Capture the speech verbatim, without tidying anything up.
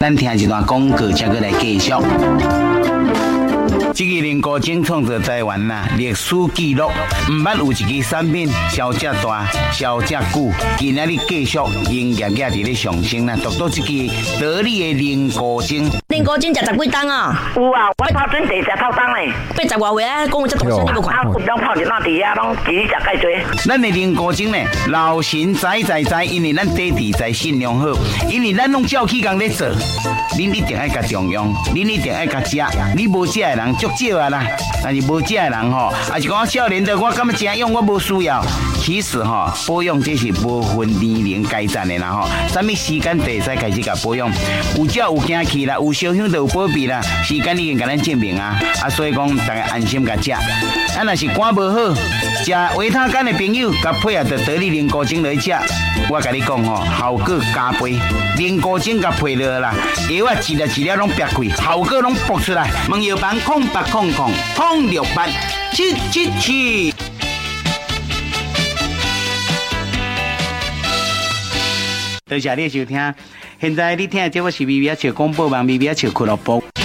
咱听一段广告，才过来继续。这个林国精创造台湾呐历史记录，唔捌有一支产品销这大、销这久，今仔日继续营业额伫咧上升啦，独到这支得力的林国精。 林国精食十几吨啊？ 有啊，我泡准地食泡汤嘞。 八十外岁啊，讲有这大声你无看？ 啊，拢泡一那底啊，拢自己食介多。 咱的林国精呢，老神在在在，因为咱底底在信用好，因为咱拢照起工咧做，恁一定爱甲重用，恁一定爱甲食，你无食的人足少啊啦。但是无食的人吼，也是讲少年的我感觉真用，我无需要。其实吼，保养这是无分年龄阶层的啦吼，什么时间地使开始甲保养，有照有惊气啦，有烧香就有保庇啦，时间已经甲咱证明啊，啊所以讲大家安心甲食。啊若是肝无好，食维他肝的朋友，甲配合着得力林国精来食，我甲你讲吼，效果加倍。林国精甲配落啦，药啊一粒一粒拢撇开，效果拢爆出来。问药房空八空空空六八七七七。多谢你收听，现在你听的这我是微微笑广播网微微笑俱乐部。